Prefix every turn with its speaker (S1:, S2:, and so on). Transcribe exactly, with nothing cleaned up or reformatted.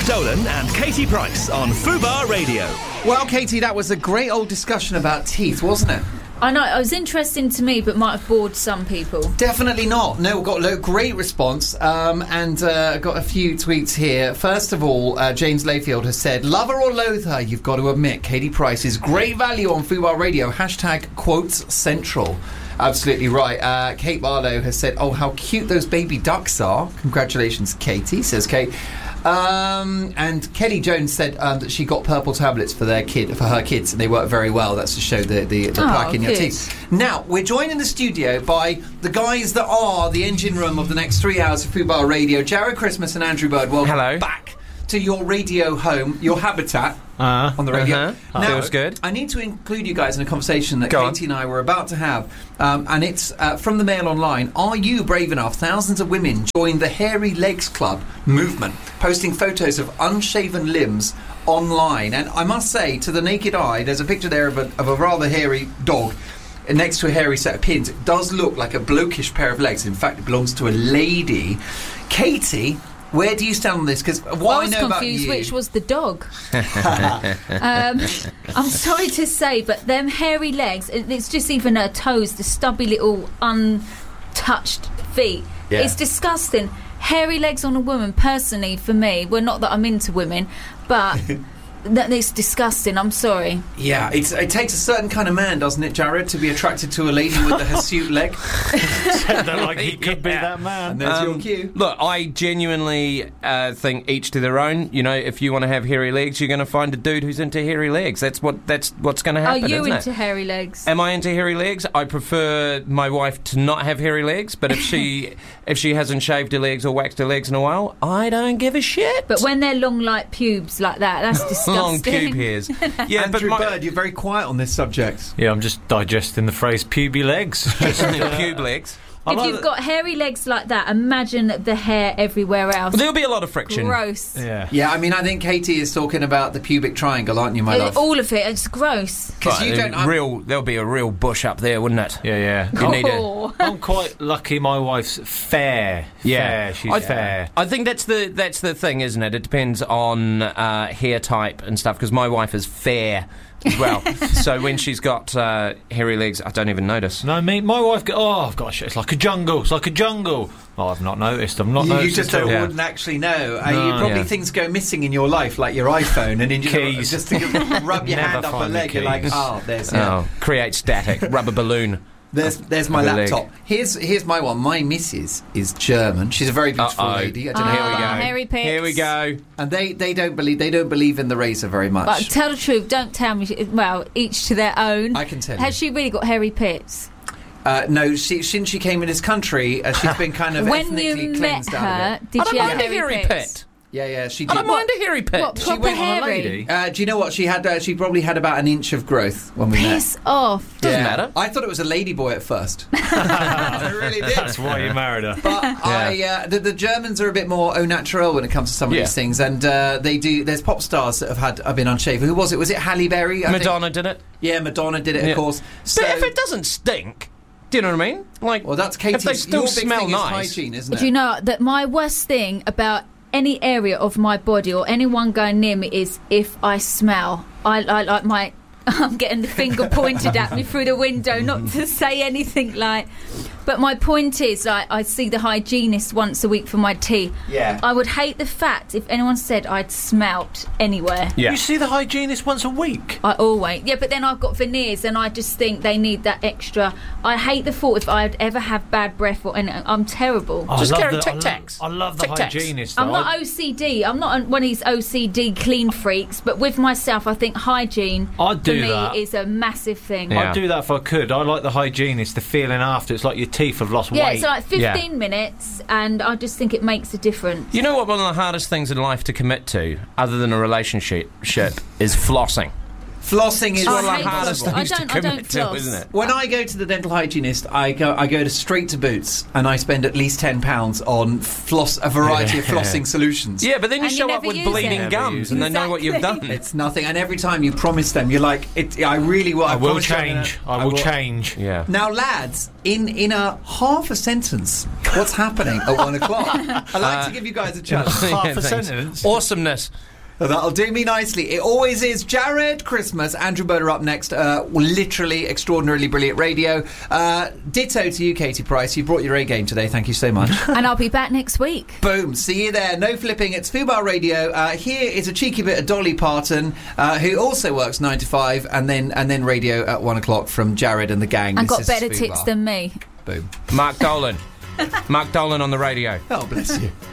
S1: Mark Dolan and Katie Price on Fubar Radio.
S2: Well, Katie, that was a great old discussion about teeth, wasn't it?
S3: I know, it was interesting to me, but might have bored some people.
S2: Definitely not. No, we've got a great response, um, and uh, got a few tweets here. First of all, uh, James Layfield has said, love her or loathe her, you've got to admit, Katie Price is great value on Fubar Radio. Hashtag quotes central. Absolutely right. Uh, Kate Barlow has said, oh, how cute those baby ducks are. Congratulations, Katie, says Kate. Um, and Kelly Jones said um, that she got purple tablets for their kid, for her kids, and they work very well. That's to show the, the, the
S3: oh,
S2: plaque in your
S3: good.
S2: teeth. Now, we're joined in the studio by the guys that are the engine room of the next three hours of Fubar Radio. Jared Christmas and Andrew Bird. Welcome
S4: Hello.
S2: back to your radio home, your habitat.
S4: Uh,
S2: on the radio.
S4: Uh-huh.
S2: Now,
S4: feels good.
S2: I need to include you guys in a conversation that
S4: Go
S2: Katie
S4: on.
S2: and I were about to have, um, and it's uh, from the Mail Online. Are you brave enough? Thousands of women joined the Hairy Legs Club movement, posting photos of unshaven limbs online. And I must say, to the naked eye, there's a picture there of a, of a rather hairy dog next to a hairy set of pins. It does look like a blokish pair of legs. In fact, it belongs to a lady. Katie, where do you stand on this? Because what
S3: I
S2: I,
S3: was
S2: know about
S3: confused
S2: you,
S3: which was the dog. um, I'm sorry to say, but them hairy legs, it- it's just even her toes, the stubby little untouched feet.
S2: Yeah.
S3: It's disgusting. Hairy legs on a woman, personally, for me, well, not that I'm into women, but that it's disgusting. I'm sorry.
S2: Yeah, it's, it takes a certain kind of man, doesn't it, Jared, to be attracted to a lady with a hirsute leg?
S5: like he could be that man.
S2: And there's
S4: Um,
S2: your cue.
S4: Look, I genuinely uh, think each to their own. You know, if you want to have hairy legs, you're going to find a dude who's into hairy legs. That's what that's what's going to happen.
S3: Are you
S4: isn't
S3: into
S4: it?
S3: hairy legs?
S4: Am I into hairy legs? I prefer my wife to not have hairy legs, but if she if she hasn't shaved her legs or waxed her legs in a while, I don't give a shit.
S3: But when they're long like pubes like that, that's disgusting.
S4: long pube hairs. Yeah,
S2: Andrew
S4: but my,
S2: Bird, you're very quiet on this subject.
S5: Yeah, I'm just digesting the phrase puby legs. Just, uh,
S4: pube legs.
S5: I
S3: If
S5: like
S3: you've
S5: that-
S3: got hairy legs like that, imagine the hair everywhere else.
S4: There'll be a lot of friction.
S3: Gross.
S5: Yeah.
S2: Yeah, I mean, I think Katie is talking about the pubic triangle, aren't you, my
S3: Uh,
S2: love?
S3: all of it. It's gross.
S2: Because
S4: Right,
S2: you don't... I'm-
S4: real. There'll be a real bush up there, wouldn't it?
S5: Yeah, yeah.
S4: You need a-
S3: Oh.
S5: I'm quite lucky. My wife's fair. Fair. She's
S4: I,
S5: fair.
S4: I think that's the that's the thing, isn't it? It depends on uh, hair type and stuff. Because my wife is fair as well, so when she's got uh, hairy legs, I don't even notice.
S5: No, me, my wife. Go, oh gosh, it's like a jungle. It's like a jungle. Oh, I've not noticed. I'm not
S2: You, you
S5: noticed.
S2: just
S5: at
S2: don't,
S5: all.
S4: Yeah.
S2: wouldn't actually know. Uh,
S5: No,
S2: you probably
S4: yeah.
S2: things go missing in your life, like your iPhone, and then you
S5: Keys.
S2: just to rub your
S5: Never
S2: hand up a
S5: find the
S2: leg, you're like,
S5: keys.
S2: oh, there's yeah.
S4: Oh, create static, rubber balloon.
S2: there's there's my
S4: Have a leg.
S2: laptop. Here's here's my one. My missus is German. She's a very beautiful
S4: Uh-oh.
S2: lady. I don't
S3: Ah,
S2: know
S4: Here we
S2: how
S4: go.
S3: hairy pics.
S4: Here we go.
S2: and they, they don't believe they don't believe in the razor very much.
S3: But tell the truth. Don't tell me. She, well, each to their own.
S2: I can tell you.
S3: Has she really got hairy pits?
S2: Uh, no, she, since she came in this country, uh, she's been kind of
S3: When
S2: ethnically
S3: you met
S2: cleansed out
S3: her,
S2: of it.
S3: did
S4: I don't
S3: she have
S4: mind a
S3: hairy
S4: hairy
S3: pits?
S4: pit.
S2: Yeah, yeah, she
S4: I
S2: did.
S4: don't mind a hairy pit.
S3: What,
S2: She
S3: proper
S2: went on a
S3: hairy?
S5: lady.
S2: Uh, do you know what she had? Uh, she probably had about an inch of growth when we
S3: Piss off.
S2: met.
S4: Doesn't matter.
S2: I thought it was a lady boy at first. I really did.
S5: That's why you married her.
S2: But I, uh, the, the Germans are a bit more au naturel when it comes to some of
S4: Yeah.
S2: these things, and uh, they do. There's pop stars that have had have been unshaven. Who was it? Was it Halle Berry? I think?
S4: Madonna did it.
S2: Yeah, Madonna did it,
S4: Yeah.
S2: of course. So,
S4: But if it doesn't stink, do you know what I mean? Like,
S2: well, that's Katie's.
S4: if they still
S2: your big
S4: smell
S2: thing
S4: nice.
S2: is hygiene, isn't it?
S3: Do you know that my worst thing about any area of my body or anyone going near me is if I smell. I, I like my. I'm getting the finger pointed at me through the window, not to say anything like. But my point is, like, I see the hygienist once a week for my teeth.
S2: Yeah.
S3: I would hate the fact if anyone said I'd smelt anywhere.
S4: Yeah.
S5: You see the hygienist once a week.
S3: I always, yeah, but then I've got veneers, and I just think they need that extra. I hate the thought if I'd ever have bad breath or anything. I'm terrible.
S5: I
S4: Just
S5: love
S4: carry
S5: the-
S4: Tic
S5: I
S4: Tacs.
S5: love, I love the
S4: Tic Tacs.
S5: hygienist.
S3: I'm
S5: though.
S3: not
S5: I-
S3: O C D. I'm not one of these O C D clean freaks. But with myself, I think hygiene
S5: I'd do
S3: for me
S5: that.
S3: is a massive thing.
S4: Yeah.
S5: I'd do that if I could. I like the hygienist, the feeling after. It's like your teeth have lost
S3: Yeah,
S5: weight.
S3: it's like fifteen
S4: Yeah.
S3: minutes, and I just think it makes a difference.
S4: You know what? One of the hardest things in life to commit to, other than a relationship, ship, is flossing.
S2: Flossing is
S3: Oh,
S4: one of
S3: I
S4: the
S3: hate
S4: hardest
S3: floss. I
S4: things to
S3: don't- I don't
S4: commit to,
S3: floss.
S4: isn't it?
S2: When I go to the dental hygienist, I go I go to straight to Boots, and I spend at least ten pounds on floss a variety of flossing solutions.
S4: Yeah, but then you
S3: And you
S4: show up
S3: never
S4: with
S3: use
S4: bleeding
S3: it.
S4: gums, and they know what you've
S3: Exactly.
S4: done.
S2: It's nothing, and every time you promise them, you're like, it, I really will.
S5: I will
S2: promise you I'm
S5: change.
S2: gonna-
S5: I will change.
S4: Yeah.
S2: Now, lads, in in a half a sentence, what's happening at one o'clock? I like to give you guys a chance.
S5: Half a
S4: thanks.
S5: sentence.
S4: Awesomeness.
S2: That'll do me nicely. It always is. Jared Christmas, Andrew Boder up next. Uh, literally extraordinarily brilliant radio. Uh, ditto to you, Katie Price. You brought your A game today. Thank you so much.
S3: And I'll be back next week.
S2: Boom. See you there. No flipping. It's Fubar Radio. Uh, here is a cheeky bit of Dolly Parton, uh, who also works nine to five, and then and then radio at one o'clock from Jared and the gang.
S3: And
S2: This
S3: got
S2: is
S3: better
S2: Fubar.
S3: tits than me.
S2: Boom.
S4: Mark Dolan. Mark Dolan on the radio.
S2: Oh, bless you.